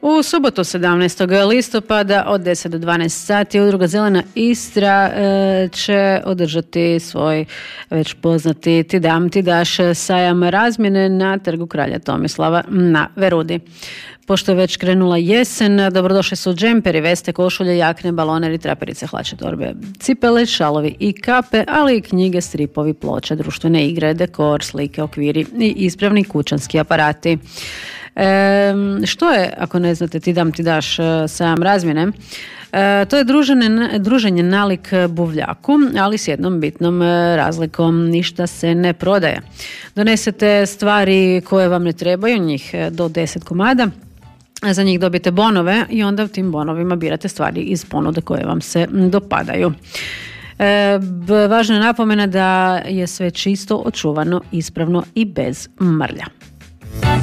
U subotu 17. listopada od 10 do 12 sati Udruga Zelena Istra će održati svoj već poznati Ti dam, ti daš sajam razmjene na Trgu kralja Tomislava na Verudi. Pošto je već krenula jesen, dobrodošli su džemperi, veste, košulje, jakne, baloneri, traperice, hlače, torbe, cipele, šalovi i kape, ali i knjige, stripovi, ploče, društvene igre, dekor, slike, okviri i ispravni kućanski aparati. Što je, ako ne znate, Ti dam, ti daš sajam razmjene? To je druženje nalik buvljaku, ali s jednom bitnom razlikom: ništa se ne prodaje. Donesete stvari koje vam ne trebaju, njih do 10 komada, za njih dobijete bonove i onda u tim bonovima birate stvari iz ponude koje vam se dopadaju. Važna je napomena da je sve čisto, očuvano, ispravno i bez mrlja.